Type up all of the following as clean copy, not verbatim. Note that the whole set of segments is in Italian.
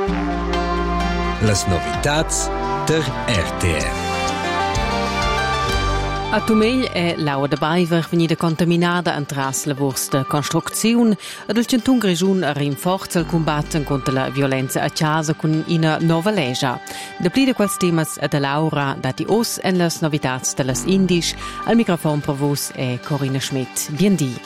Las novitats der RTR. A Tumegl è l'aua de Baiver vegnida contaminada entras lavurs de construcziun ed il Centun Grischun rinforza il combatto contro la violenza a casa con una nova legge. De pli de quels temas a de Laura dati os en las novitats de las Indisch. Al microfon per vos è Corinna Schmidt. Biendi.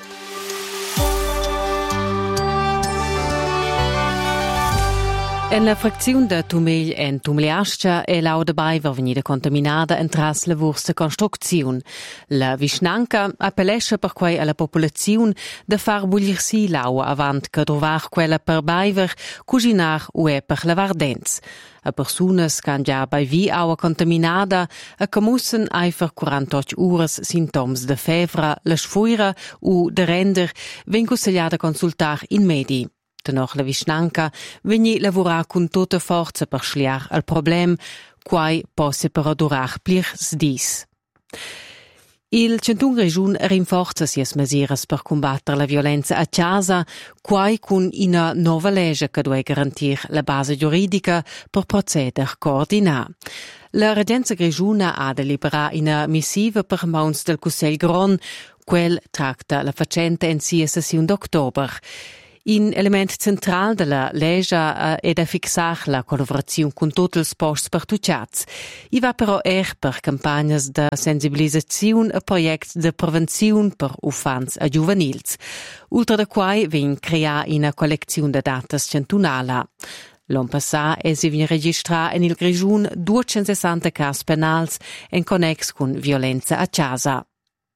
En la fracziun de Tumegl en Tumleascha è l'aua de Baiver vegnida contaminada entras lavurs de construcziun. La Vischnanca appellescha per quei alla popolaziun de far buglirsi l'aua avant che trovar quella per Baiver, cucinar o è per lavar dents. A persunas can già bei vi aua contaminada a che mussen eifer 48 ures sintoms de fevra, la sfuira o de render ven consigliata consultar in medi. Tenor la Vischnanca vegni lavorar con tutta forza per schliar al problem, quai posse però durar plirs dis. Il Centun Grischun rinforza sias mesiras per combattere la violenza a casa, quai con una nova legge che deve garantir la base giuridica per proceder coordinar. La Regenza Grischuna ha deliberato una missiva per mauns del Cussegl Gron, quel tracta la facente in sia sessione d'october. Un element central della legge è da fixar la collaborazione con tutti i posti pertucciati. I va però per campagne di sensibilizzazione e progetti di prevenzione per ufanzi e giovanils. Oltre da quai viene creata una collezione di dati centunali. L'anno passato si viene registrata in il Grischun 260 casi penali in connex con violenza a casa.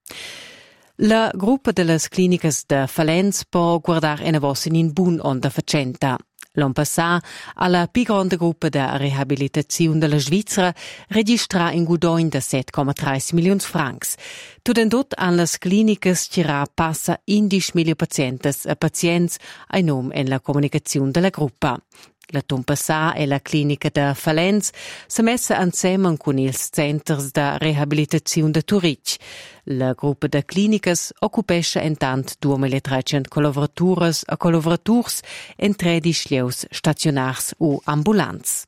La gruppa delle cliniche de Falenz può guardare una voce in buon onda facenta. L'anno passato, alla più grande gruppa de riabilitazione della Svizzera registra un guadagno di 7,3 milioni francs. Tudendot an las cliniches c'era passa 11.000 pazienti a nome in la comunicazione della gruppa. La Tompassà e la clinica de Falenz si messa insieme con i centri de riabilitazione de Turic. La gruppa de clinicas occupesce intanto 2.300 collaborators in 13 lieux stazionars o ambulants.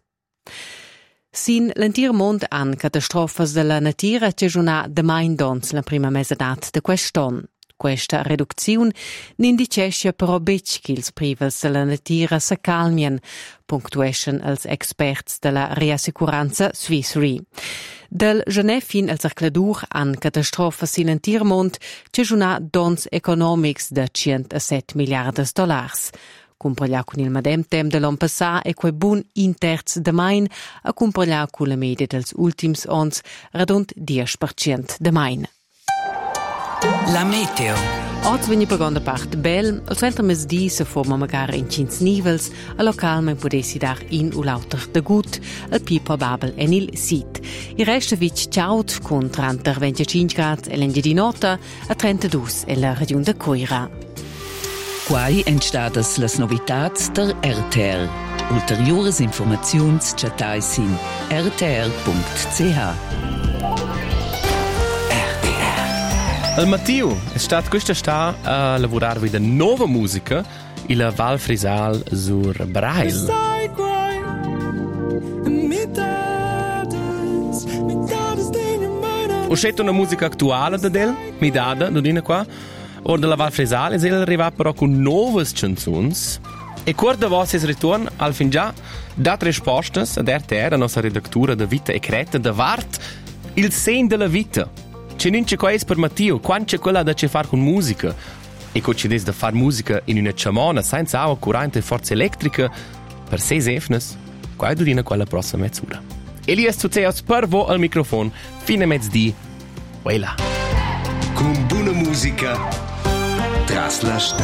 Sin l'entir mond an catastrofas della natura c'è giornà de main dons la prima mesedat de quest'anno. Questa riduzione n'indicesce però bec che ils privels della natura si calmien, punctuation als experts della riassicuranza Swiss Re. Del gener fin al cercladur an catastrofa sin entirmont c'è giunà dons economics de 107 miliardi dollars. Comparglià con il medem tem de l'anno passato e quei bun in terz de main a comparglià con la media dels ultims ons radont 10% de main. La meteo. Oggi vegni per grande parte bel, al centro mesdì se forma magari in 5 nivels, a localmente potessi dar in o lauter de gut, al più probabile en il sit. Il resto vic ciaut con 30-25 gradi e l'engia di nota a 32 e la regione de Coira. Quai entstadas las novitats der RTR. Ulteriores informaziuns chatais in rtr.ch. Il Matteo è stato questa sta a lavorare with nuova musica in Val Frisal sur Braille. Ho scelto una musica attuale da del, mi dada, da dina qua, o della Val Frisal, e arriva però con nuove canzoni. E quando vostro ritorno, al fin già, date risposte ad RTR, la nostra redaktura da Vita e Creta, da Vart, il segno della vita. C'è non c'è questo per Matteo, quando c'è quella da fare con musica. E quando c'è da fare musica in una ciamona, senza acqua, corrente e forza elettrica, per 6 efnes, qua durina quella prossima mezz'ora. Elias Tuzeos per voi al microfono, fine mezz'dì, voilà. Con buona musica, tras la